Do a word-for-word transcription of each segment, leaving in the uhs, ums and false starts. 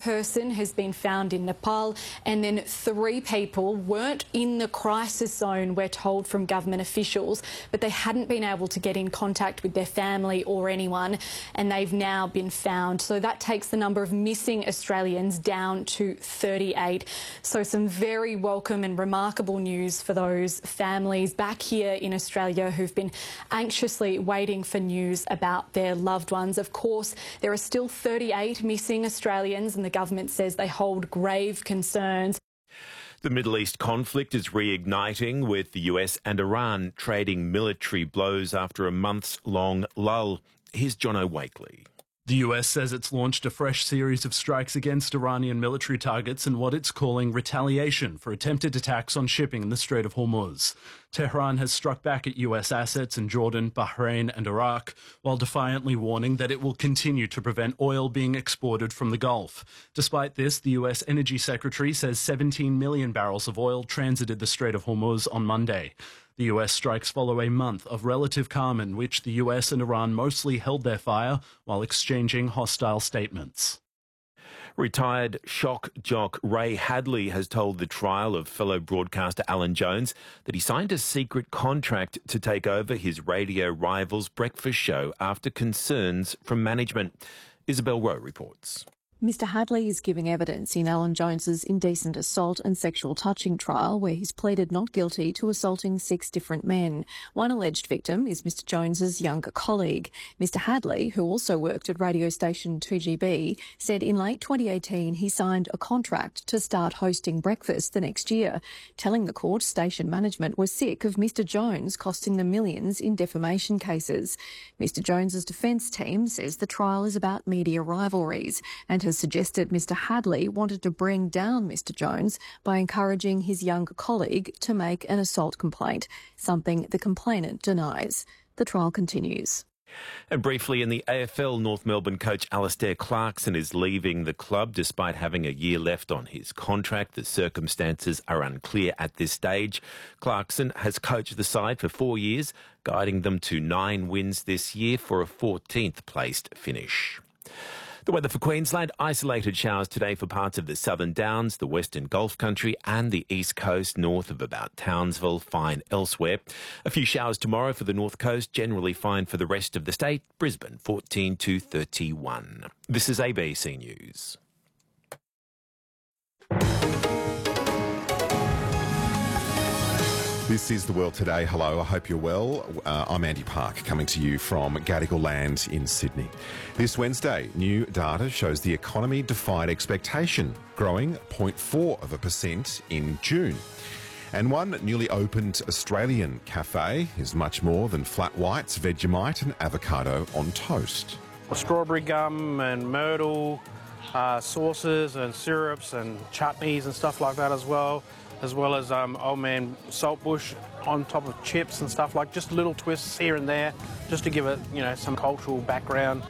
person has been found in Nepal, and then three people weren't in the crisis zone, we're told from government officials, but they hadn't been able to get in contact with their family or anyone, and they've now been found. So that takes the number of missing Australians down to thirty-eight. So some very welcome and remarkable news for those families back here in Australia who've been anxiously waiting for news about their loved ones. Of course, there are still thirty-eight missing Australians, and the government says they hold grave concerns. The Middle East conflict is reigniting, with the U S and Iran trading military blows after a months-long lull. Here's Jono Wakely. The U S says it's launched a fresh series of strikes against Iranian military targets in what it's calling retaliation for attempted attacks on shipping in the Strait of Hormuz. Tehran has struck back at U S assets in Jordan, Bahrain and Iraq, while defiantly warning that it will continue to prevent oil being exported from the Gulf. Despite this, the U S Energy Secretary says seventeen million barrels of oil transited the Strait of Hormuz on Monday. The U S strikes follow a month of relative calm in which the U S and Iran mostly held their fire while exchanging hostile statements. Retired shock jock Ray Hadley has told the trial of fellow broadcaster Alan Jones that he signed a secret contract to take over his radio rival's breakfast show after concerns from management. Isabel Rowe reports. Mister Hadley is giving evidence in Alan Jones's indecent assault and sexual touching trial, where he's pleaded not guilty to assaulting six different men. One alleged victim is Mister Jones's younger colleague. Mister Hadley, who also worked at radio station two G B, said in late twenty eighteen he signed a contract to start hosting breakfast the next year, telling the court station management was sick of Mister Jones costing them millions in defamation cases. Mister Jones's defence team says the trial is about media rivalries and has suggested Mister Hadley wanted to bring down Mister Jones by encouraging his younger colleague to make an assault complaint, something the complainant denies. The trial continues. And briefly, in the A F L, North Melbourne coach Alastair Clarkson is leaving the club despite having a year left on his contract. The circumstances are unclear at this stage. Clarkson has coached the side for four years, guiding them to nine wins this year for a fourteenth placed finish. The weather for Queensland: isolated showers today for parts of the Southern Downs, the Western Gulf Country and the East Coast north of about Townsville, fine elsewhere. A few showers tomorrow for the North Coast, generally fine for the rest of the state. Brisbane fourteen to thirty-one. This is A B C News. This is The World Today. Hello, I hope you're well. Uh, I'm Andy Park, coming to you from Gadigal Land in Sydney. This Wednesday, new data shows the economy defied expectation, growing zero point four of a percent in June. And one newly opened Australian cafe is much more than flat whites, Vegemite and avocado on toast. Strawberry gum and myrtle, uh, sauces and syrups and chutneys and stuff like that as well. As well as um, Old Man Saltbush on top of chips and stuff, like just little twists here and there, just to give it, you know, some cultural background.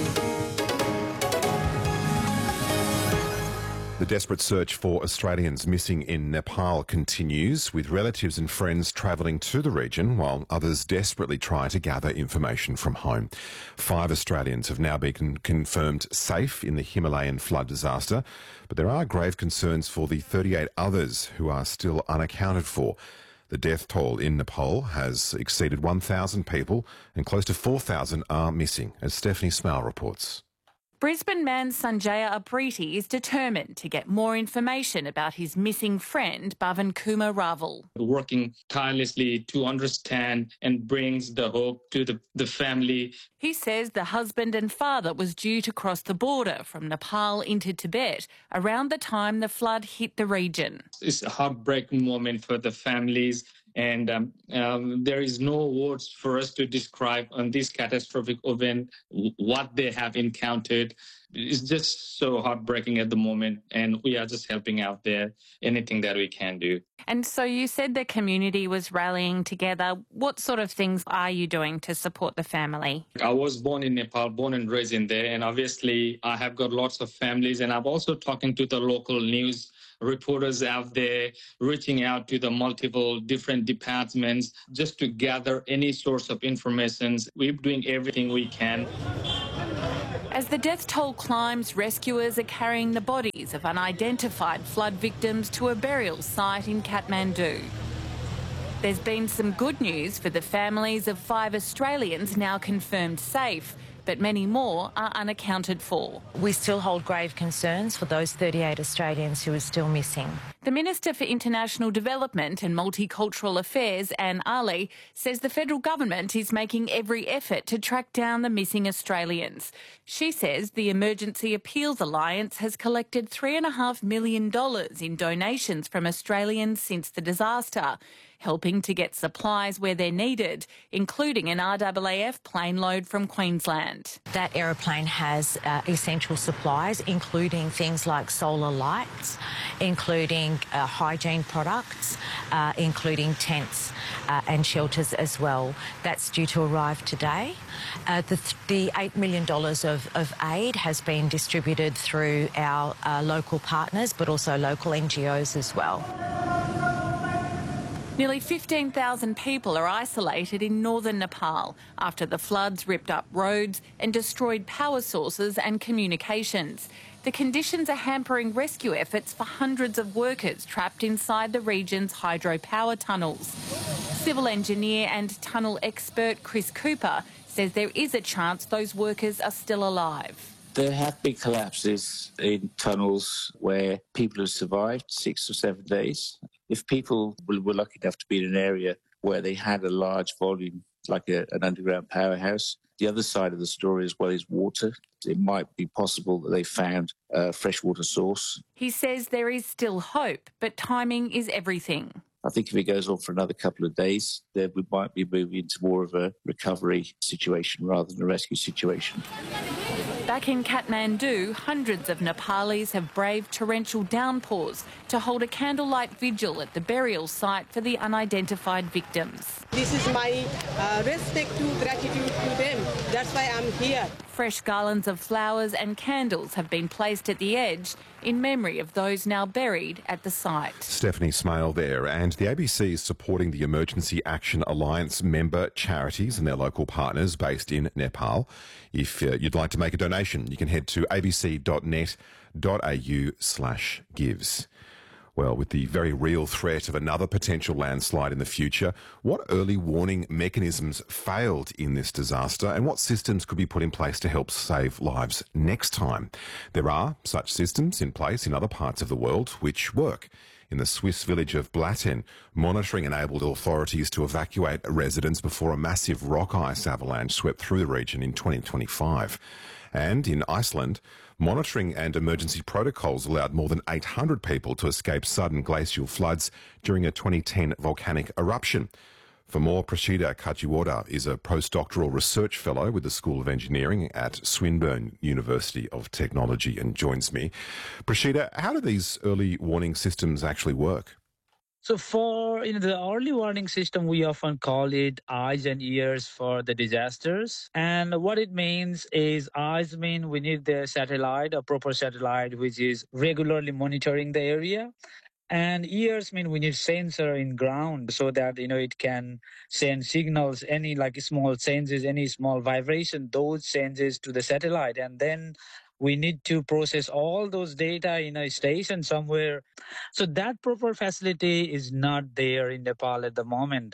The desperate search for Australians missing in Nepal continues, with relatives and friends travelling to the region while others desperately try to gather information from home. Five Australians have now been confirmed safe in the Himalayan flood disaster, but there are grave concerns for the thirty-eight others who are still unaccounted for. The death toll in Nepal has exceeded one thousand people and close to four thousand are missing, as Stephanie Smale reports. Brisbane man Sanjaya Apriti is determined to get more information about his missing friend, Bhavan Kumar Raval. Working tirelessly to understand and brings the hope to the, the family. He says the husband and father was due to cross the border from Nepal into Tibet around the time the flood hit the region. It's a heartbreaking moment for the families. And um, um, there is no words for us to describe on this catastrophic event what they have encountered. It's just so heartbreaking at the moment, and we are just helping out there, anything that we can do. And so you said the community was rallying together. What sort of things are you doing to support the family? I was born in Nepal, born and raised in there, and obviously I have got lots of families, and I'm also talking to the local news reporters out there, reaching out to the multiple different departments just to gather any source of information. We're doing everything we can. As the death toll climbs, rescuers are carrying the bodies of unidentified flood victims to a burial site in Kathmandu. There's been some good news for the families of five Australians now confirmed safe, but many more are unaccounted for. We still hold grave concerns for those thirty-eight Australians who are still missing. The Minister for International Development and Multicultural Affairs, Anne Ali, says the federal government is making every effort to track down the missing Australians. She says the Emergency Appeals Alliance has collected three point five million dollars in donations from Australians since the disaster, helping to get supplies where they're needed, including an R A A F plane load from Queensland. That aeroplane has uh, essential supplies, including things like solar lights, including uh, hygiene products, uh, including tents uh, and shelters as well. That's due to arrive today. Uh, the, the eight million dollars of, of aid has been distributed through our uh, local partners, but also local N G Os as well. Nearly fifteen thousand people are isolated in northern Nepal after the floods ripped up roads and destroyed power sources and communications. The conditions are hampering rescue efforts for hundreds of workers trapped inside the region's hydropower tunnels. Civil engineer and tunnel expert Chris Cooper says there is a chance those workers are still alive. There have been collapses in tunnels where people have survived six or seven days. If people were lucky enough to be in an area where they had a large volume, like a, an underground powerhouse, the other side of the story as well is water. It might be possible that they found a freshwater source. He says there is still hope, but timing is everything. I think if it goes on for another couple of days, then we might be moving into more of a recovery situation rather than a rescue situation. Back in Kathmandu, hundreds of Nepalis have braved torrential downpours to hold a candlelight vigil at the burial site for the unidentified victims. This is my uh, respect to gratitude to them. That's why I'm here. Fresh garlands of flowers and candles have been placed at the edge in memory of those now buried at the site. Stephanie Smale there, and the A B C is supporting the Emergency Action Alliance member charities and their local partners based in Nepal. If uh, you'd like to make a donation, you can head to abc.net.au slash gives. Well, with the very real threat of another potential landslide in the future, what early warning mechanisms failed in this disaster and what systems could be put in place to help save lives next time? There are such systems in place in other parts of the world which work. In the Swiss village of Blatten, monitoring enabled authorities to evacuate residents before a massive rock ice avalanche swept through the region in twenty twenty-five. And in Iceland, monitoring and emergency protocols allowed more than eight hundred people to escape sudden glacial floods during a twenty ten volcanic eruption. For more, Prashida Kajiwada is a postdoctoral research fellow with the School of Engineering at Swinburne University of Technology and joins me. Prashida, how do these early warning systems actually work? So for you know, the early warning system, we often call it eyes and ears for the disasters. And what it means is eyes mean we need the satellite, a proper satellite, which is regularly monitoring the area. And ears mean we need sensor in ground so that, you know, it can send signals, any like small changes, any small vibration, those changes to the satellite. And then we need to process all those data in a station somewhere. So that proper facility is not there in Nepal at the moment.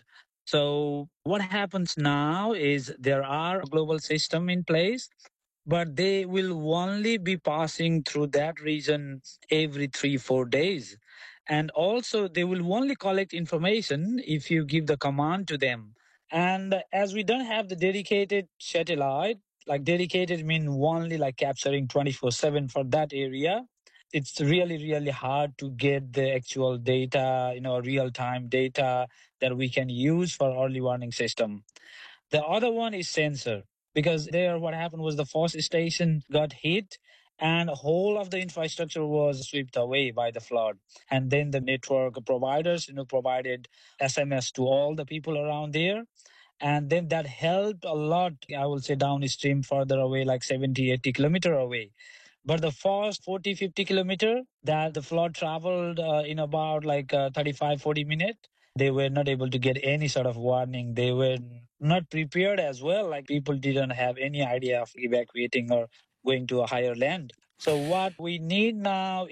So what happens now is there are a global system in place, but they will only be passing through that region every three, four days. And also they will only collect information if you give the command to them. And as we don't have the dedicated satellite, like dedicated mean only like capturing twenty-four seven for that area, it's really, really hard to get the actual data, you know, real-time data that we can use for early warning system. The other one is sensor, because there what happened was the first station got hit and whole of the infrastructure was swept away by the flood. And then the network providers, you know, provided S M S to all the people around there. And then that helped a lot, I will say, downstream further away, like seventy, eighty kilometer away. But the first forty, fifty kilometer that the flood traveled uh, in about like uh, thirty-five, forty minutes, they were not able to get any sort of warning. They were not prepared as well. Like people didn't have any idea of evacuating or going to a higher land. So what we need now